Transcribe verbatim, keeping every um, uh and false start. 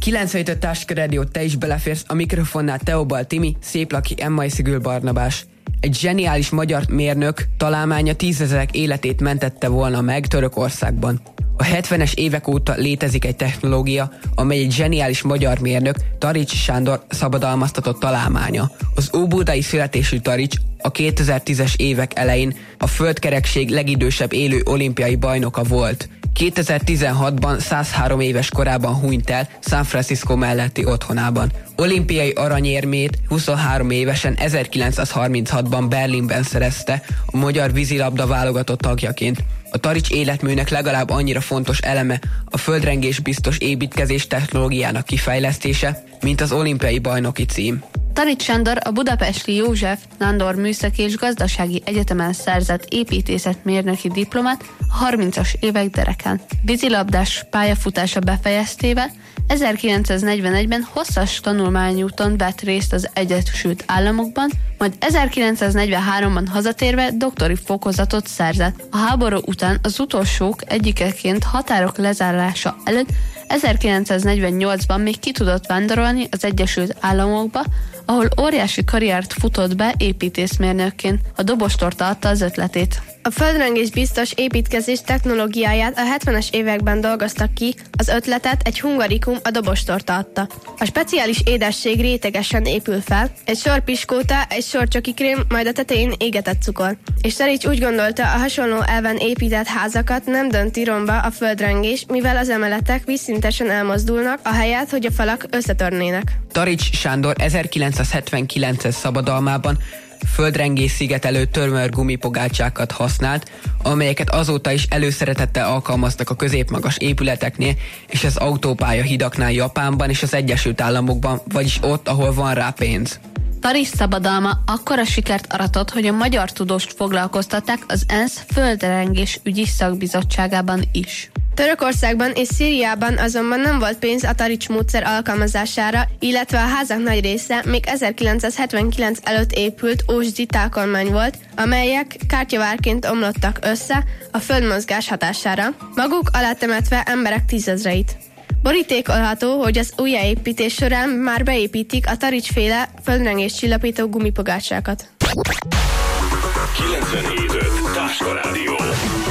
kilencvenöt Táska Rádió, te is beleférsz, a mikrofonnál Teobal Timi, Széplaki Emma Szigül Barnabás. Egy zseniális magyar mérnök találmánya tízezerek életét mentette volna meg Törökországban. A hetvenes évek óta létezik egy technológia, amely egy zseniális magyar mérnök, Tarics Sándor szabadalmaztatott találmánya. Az óbudai születésű Tarics a kétezer-tízes évek elején a földkerekség legidősebb élő olimpiai bajnoka volt. kétezer-tizenhatban százhárom éves korában hunyt el San Francisco melletti otthonában. Olimpiai aranyérmét huszonhárom évesen ezerkilencszázharminchatban Berlinben szerezte a magyar vízilabda válogatott tagjaként. A Tarics életműnek legalább annyira fontos eleme a földrengés biztos építkezés technológiának kifejlesztése, mint az olimpiai bajnoki cím. Tarics Sándor a budapesti József Nándor Műszaki és Gazdasági Egyetemen szerzett építészetmérnöki diplomát a harmincas évek derekán. Vízilabdás pályafutása befejeztével ezerkilencszáznegyvenegyben hosszas tanulmányúton vett részt az Egyesült Államokban, majd ezerkilencszáznegyvenháromban hazatérve doktori fokozatot szerzett. A háború után az utolsók egyikeként határok lezárása előtt ezerkilencszáznegyvennyolcban még ki tudott vándorolni az Egyesült Államokba, ahol óriási karriert futott be építészmérnökként. A dobostorta adta az ötletét. A földrengés biztos építkezés technológiáját a hetvenes években dolgoztak ki, az ötletet egy hungarikum, a dobostorta adta. A speciális édesség rétegesen épül fel, egy sor piskóta, egy sor csokikrém, majd a tetején égetett cukor. És Tarics úgy gondolta, a hasonló elven épített házakat nem dönti romba a földrengés, mivel az emeletek vízszintesen elmozdulnak, ahelyett, hogy a falak összetörnének. Tarics Sándor ezerkilencszázhetvenkilences szabadalmában földrengés szigetelő törmör gumipogácsákat használt, amelyeket azóta is előszeretettel alkalmaztak a középmagas épületeknél és az autópálya hidaknál Japánban és az Egyesült Államokban, vagyis ott, ahol van rá pénz. Tarics szabadalma akkora sikert aratott, hogy a magyar tudóst foglalkoztatták az ENSZ földrengés ügyi szakbizottságában is. Törökországban és Szíriában azonban nem volt pénz a Tarics módszer alkalmazására, illetve a házak nagy része még ezerkilencszázhetvenkilenc előtt épült ósdi tákolmány volt, amelyek kártyavárként omlottak össze a földmozgás hatására, maguk alá temetve emberek tízezreit. Borítékolható, hogy az újjáépítés során már beépítik a Tarics-féle földrengés csillapító gumipogácsákat. kilencvenhét Táska Rádió.